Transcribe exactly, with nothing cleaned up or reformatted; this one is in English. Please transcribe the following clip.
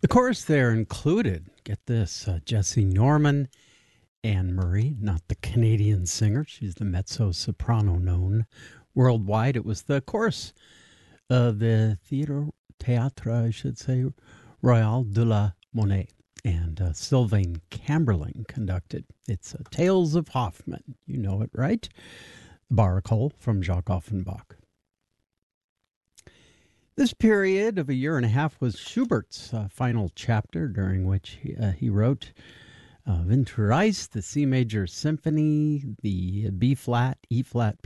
chorus there included, get this, uh, Jesse Norman, Anne Murray, not the Canadian singer. She's the mezzo-soprano known worldwide. It was the chorus of the Theatre, Théâtre, I should say, Royal de la Monnaie. And uh, Sylvain Camberling conducted. It's uh, Tales of Hoffmann. You know it, right? The Barcarolle from Jacques Offenbach. This period of a year and a half was Schubert's uh, final chapter, during which he, uh, he wrote uh, Winterreise, the C major symphony, the B flat, E flat